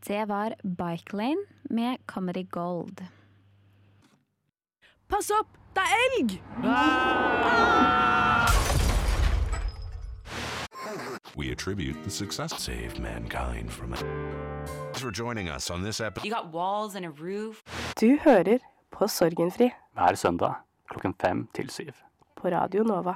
Det var Bike Lane med Comedy Gold. Pass opp, det er elg! We attribute the success save mankind from it. Thanks for joining us on this episode. You got walls and a roof. Du hører på Sorgenfri Hver søndag 5 til 7. på Radio Nova.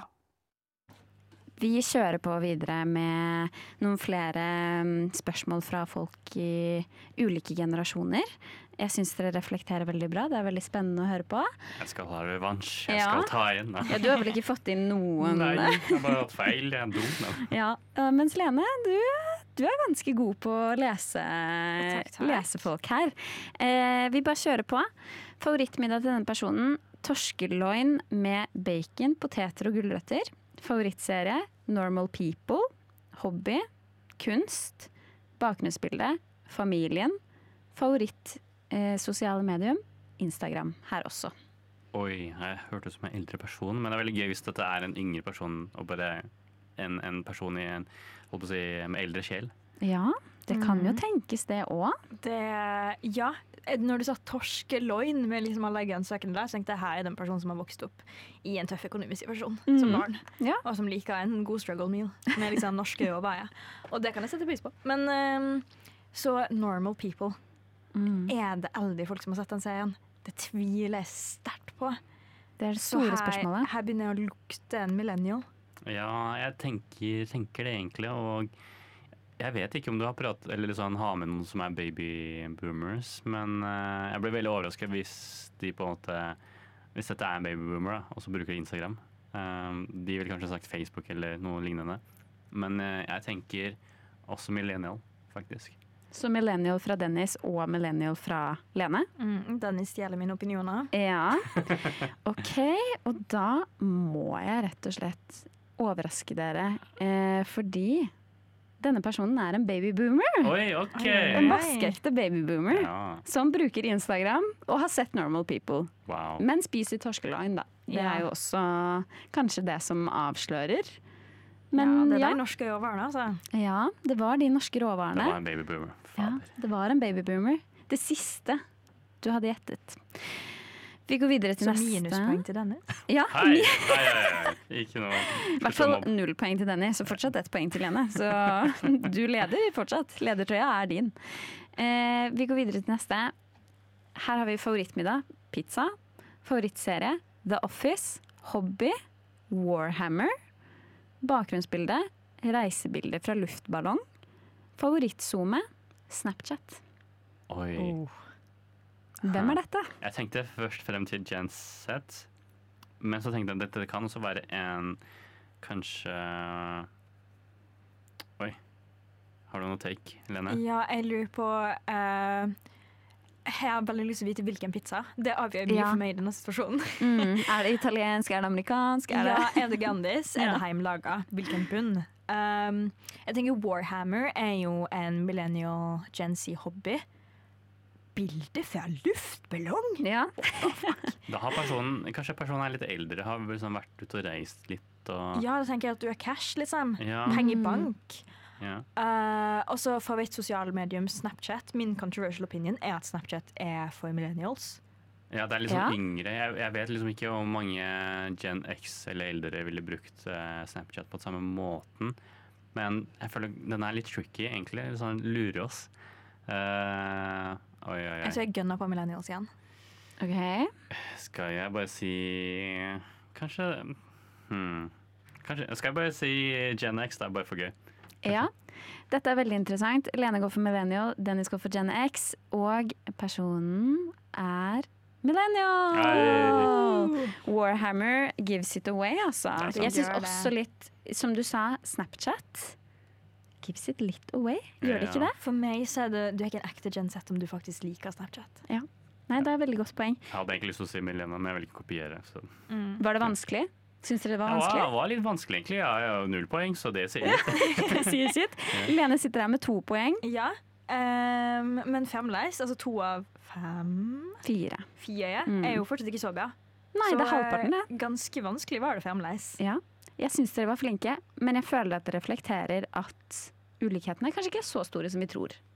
Vi kjører på videre med noen flere spørsmål fra folk i ulike generasjoner. Jeg synes dere reflekterer veldig bra. Det er veldig spennende å høre på. Jeg skal ha revansj. Jeg Ja. skal ta igjen. Ja, du har vel ikke fått inn noen? Nei, jeg har bare hatt feil. Jeg er dum. Men. Ja, mens Lene, du er ganske god på å Takk. lese folk her. Vi bare kjører på. Favorittmiddag til denne personen, torskeloin med bacon, poteter og gulrøtter. Favorittserie, Normal People, hobby, kunst, bakgrunnsbilde, familien, favoritt sosiale medium, Instagram her også. Oi, jeg hørte ut som en eldre person, men det er veldig gøy hvis dette er en yngre person og bare en person i en, holdt på å si, med eldre sjel. Ja, det kan jo tenkes det også. Ja, når du sa torskeloin med liksom alle grønnsakene der, så tenkte jeg her er den personen som har vokst opp i en tøff økonomisk situasjon som barn. Ja. Og som liker en god struggle meal med liksom norske råvarer. Og det kan jeg sette pris på. Men så Normal People. Er det eldre folk som har sett den serien? Det tviler jeg sterkt på. Det er det Så store spørsmålet. her begynner jeg å lukte en millennial. Ja, jeg tenker det egentlig, og jeg vet ikke om du har pratet, eller liksom har med noen som er baby boomers, men jeg blir veldig overrasket hvis de på en måte, hvis dette er en baby boomer da, og så bruker Instagram. De vil kanskje ha sagt Facebook eller noe lignende, men jeg tenker også millennial, faktisk. Så millennial fra Dennis og millennial fra Lene. Den stjeler mine opinioner. Ja, ok, og da må jeg rett og slett overraske dere, fordi denne personen er en babyboomer. Oi, ok! En vaskeekte babyboomer Ja, som bruker Instagram og har sett Normal People, wow. men spiser torskeloin da. Det Ja. er jo også kanskje det som avslører. Ja, Men det er ja, de norske råvarene, altså. ja, det var de norske Det råvarene. var en baby boomer. Ja, Fader. det var en babyboomer. Det siste du hadde gjettet. Vi går videre til Så neste. minuspoeng til denne. Ja, Hei, ikke noe. i hvert fall 0 poeng til Dennis, så fortsatt 1 poeng til Lene. Så du leder fortsatt. Ledertrøya er din. Vi går videre til neste. Her har vi favorittmiddag, pizza. Favorittserie, The Office. Hobby, Warhammer. Bakgrunnsbilde, reisebilder fra luftballong. Favorittzoome, Snapchat. Oi. Hvem er dette? Jeg tenkte først frem til Gen Z, men så tenkte jeg at dette kan også være en kanskje. Oi. Har du noe take, Lene? Ja, jeg lurer på jeg har veldig lyst til å vite hvilken pizza. Det avgjør mye Ja. for meg i denne situasjonen. Er det italiensk, er det amerikansk? Er det? Ja, er det Grandis? Er Ja. det heimlaga? Hvilken bunn? Jeg tenker Warhammer er jo en millennial Gen Z-hobby. Bilde fra luftballong? Ja. Da har kanskje personen er litt eldre, har liksom vært ute og reist litt og Ja, da tenker jeg at du er cash, liksom. Ja, Penger i bank. ja. Og så favoritt sosiale medium Snapchat. Min controversial opinion er at Snapchat er for millennials. Ja, det er liksom Ja. yngre. Jeg vet liksom ikke om mange Gen X eller eldre ville brukt Snapchat på samme måten. Men jeg føler den er litt tricky, egentlig. Sånn lurer oss. Oi. Jeg tror jeg gønner på millennials igjen. Ok. Skal jeg bare si Kanskje Skal jeg bare si Gen X, da, bare for gøy? Ja. Dette er veldig interessant. Lene går for millennial, Dennis går for Gen X, og personen er millennial! Warhammer gives it away, altså. Det er sant. Jeg syns Gjør det. også litt, som du sa, Snapchat gives it litt away. Gjør det ikke Ja. det? For meg så er det du er ikke en ekte Gen Z om du faktisk liker Snapchat. Nei, det er et veldig godt poeng. Jeg hadde egentlig lyst til å si Millennium, men jeg vil ikke kopiere. Så. Var det vanskelig? Syns dere det var Det vanskelig? var litt vanskelig, egentlig. Jeg har 0 poeng, så det sier litt. Det sier sitt. Lene sitter her med 2 poeng. Ja, men fremdeles, altså 2 av 5, 4. 4 Mm. er jo fortsatt ikke så bra. Nei, Så det er halvparten, det. ganske vanskelig var det fremdeles. Ja. Jeg syns dere var flinke, men jeg føler at det reflekterer at ulikhetene kanskje ikke er så store som vi tror.